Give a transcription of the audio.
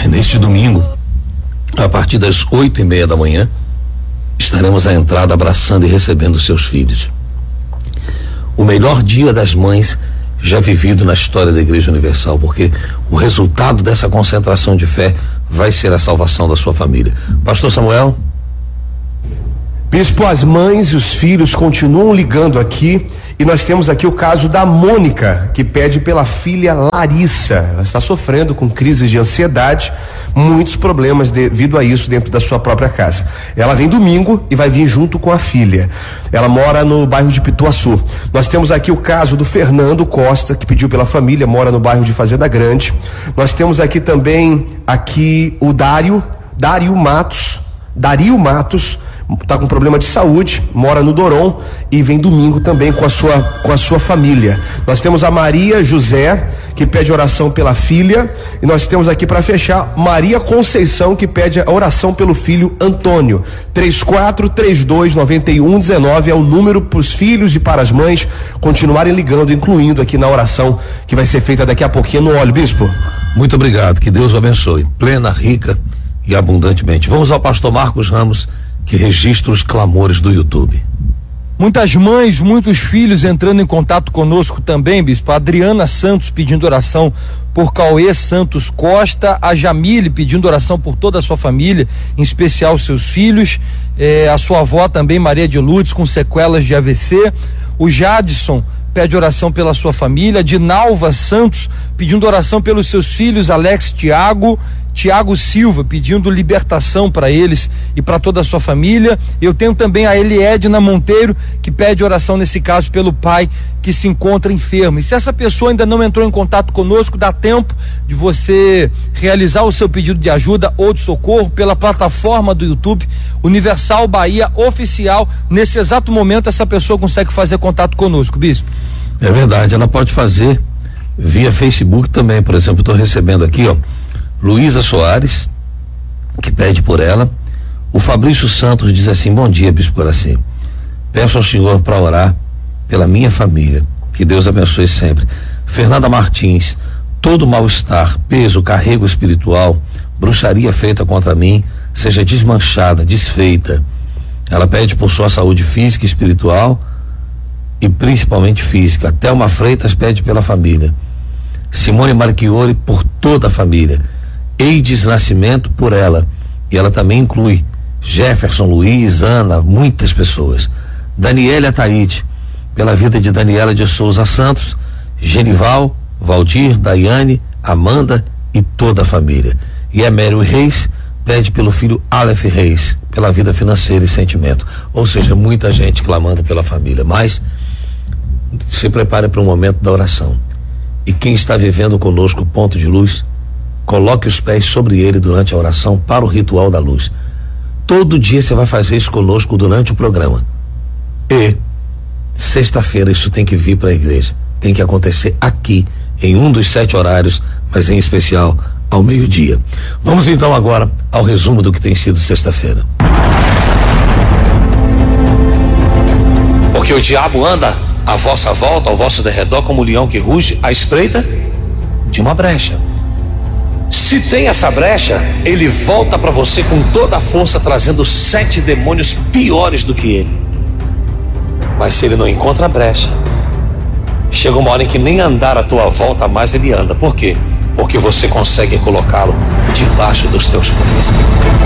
Neste domingo, a partir das 8:30 da manhã, estaremos à entrada abraçando e recebendo seus filhos. O melhor dia das mães já vivido na história da Igreja Universal, porque o resultado dessa concentração de fé vai ser a salvação da sua família. Pastor Samuel. Bispo, as mães e os filhos continuam ligando aqui, e nós temos aqui o caso da Mônica, que pede pela filha Larissa. Ela está sofrendo com crises de ansiedade, muitos problemas devido a isso dentro da sua própria casa. Ela vem domingo e vai vir junto com a filha. Ela mora no bairro de Pituaçu. Nós temos aqui o caso do Fernando Costa, que pediu pela família, mora no bairro de Fazenda Grande. Nós temos aqui também o Dario Matos, está com problema de saúde, mora no Doron e vem domingo também com a sua família. Nós temos a Maria José, que pede oração pela filha, e nós temos aqui para fechar Maria Conceição, que pede a oração pelo filho Antônio. 34329119 é o número para os filhos e para as mães continuarem ligando, incluindo aqui na oração que vai ser feita daqui a pouquinho no óleo, bispo. Muito obrigado, que Deus o abençoe, plena, rica e abundantemente. Vamos ao pastor Marcos Ramos, que registra os clamores do YouTube. Muitas mães, muitos filhos entrando em contato conosco também, bispo. A Adriana Santos pedindo oração por Cauê Santos Costa, a Jamile pedindo oração por toda a sua família, em especial seus filhos, a sua avó também, Maria de Lourdes, com sequelas de AVC, o Jadson pede oração pela sua família, Dinalva Santos pedindo oração pelos seus filhos, Alex Tiago Silva pedindo libertação para eles e para toda a sua família. Eu tenho também a Eliedna Monteiro, que pede oração nesse caso pelo pai que se encontra enfermo. E se essa pessoa ainda não entrou em contato conosco, dá tempo de você realizar o seu pedido de ajuda ou de socorro pela plataforma do YouTube Universal Bahia Oficial. Nesse exato momento essa pessoa consegue fazer contato conosco, bispo. É verdade, ela pode fazer via Facebook também. Por exemplo, estou recebendo aqui, Luísa Soares, que pede por ela. O Fabrício Santos diz assim: bom dia, bispo Coraci, peço ao senhor para orar pela minha família, que Deus abençoe sempre. Fernanda Martins: todo mal-estar, peso, carrego espiritual, bruxaria feita contra mim seja desmanchada, desfeita. Ela pede por sua saúde física e espiritual, e principalmente física. Thelma Freitas pede pela família. Simone Marchiori por toda a família. Eides Nascimento por ela, e ela também inclui Jefferson, Luiz, Ana, muitas pessoas. Daniela Taide pela vida de Daniela de Souza Santos, Genival, Valdir, Daiane, Amanda e toda a família. E a Mary Reis pede pelo filho Aleph Reis, pela vida financeira e sentimento. Ou seja, muita gente clamando pela família. Mas se prepare para um momento da oração. E quem está vivendo conosco o ponto de luz, coloque os pés sobre ele durante a oração para o ritual da luz. Todo dia você vai fazer isso conosco durante o programa. E sexta-feira isso tem que vir para a igreja. Tem que acontecer aqui, em um dos 7 horários, mas em especial ao meio-dia. Vamos então agora ao resumo do que tem sido sexta-feira. Porque o diabo anda à vossa volta, ao vosso derredor, como um leão que ruge à espreita de uma brecha. Se tem essa brecha, ele volta para você com toda a força, trazendo 7 demônios piores do que ele. Mas se ele não encontra a brecha, chega uma hora em que nem andar à tua volta mais ele anda. Por quê? Porque você consegue colocá-lo debaixo dos teus pés.